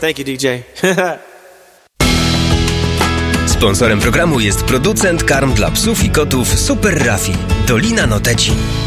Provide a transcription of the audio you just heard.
Thank you, DJ. Sponsorem programu jest producent karm dla psów i kotów Super Raffi, Dolina Noteci.